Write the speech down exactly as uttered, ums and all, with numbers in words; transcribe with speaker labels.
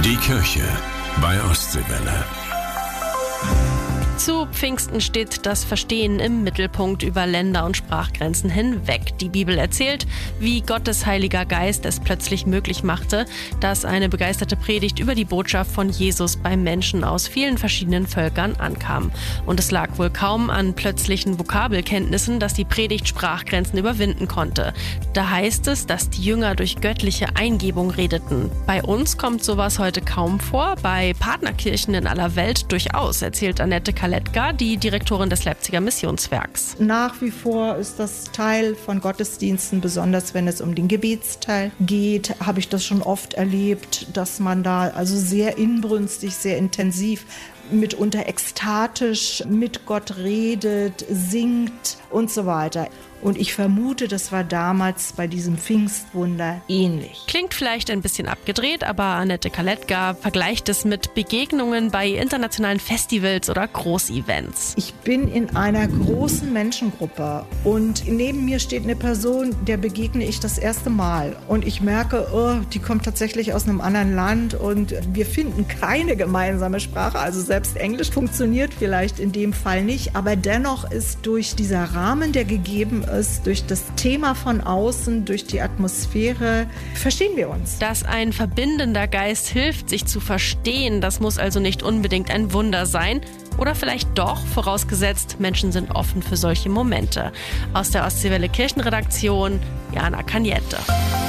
Speaker 1: Die Kirche bei Ostseewelle.
Speaker 2: Zu Pfingsten steht das Verstehen im Mittelpunkt über Länder- und Sprachgrenzen hinweg. Die Bibel erzählt, wie Gottes Heiliger Geist es plötzlich möglich machte, dass eine begeisterte Predigt über die Botschaft von Jesus bei Menschen aus vielen verschiedenen Völkern ankam. Und es lag wohl kaum an plötzlichen Vokabelkenntnissen, dass die Predigt Sprachgrenzen überwinden konnte. Da heißt es, dass die Jünger durch göttliche Eingebung redeten. Bei uns kommt sowas heute kaum vor, bei Partnerkirchen in aller Welt durchaus, erzählt Annette Kaletka, die Direktorin des Leipziger Missionswerks.
Speaker 3: Nach wie vor ist das Teil von Gottesdiensten, besonders wenn es um den Gebetsteil geht, habe ich das schon oft erlebt, dass man da also sehr inbrünstig, sehr intensiv, mitunter ekstatisch mit Gott redet, singt und so weiter. Und ich vermute, das war damals bei diesem Pfingstwunder ähnlich.
Speaker 2: Klingt vielleicht ein bisschen abgedreht, aber Annette Kaletka vergleicht es mit Begegnungen bei internationalen Festivals oder Großevents.
Speaker 3: Ich bin in einer großen Menschengruppe und neben mir steht eine Person, der begegne ich das erste Mal. Und ich merke, oh, die kommt tatsächlich aus einem anderen Land und wir finden keine gemeinsame Sprache. Also selbst Englisch funktioniert vielleicht in dem Fall nicht, aber dennoch ist durch dieser Rahmen, der gegeben ist, durch das Thema von außen, durch die Atmosphäre, verstehen wir uns.
Speaker 2: Dass ein verbindender Geist hilft, sich zu verstehen, das muss also nicht unbedingt ein Wunder sein. Oder vielleicht doch, vorausgesetzt, Menschen sind offen für solche Momente. Aus der Ostseewelle Kirchenredaktion, Jana Kaniette.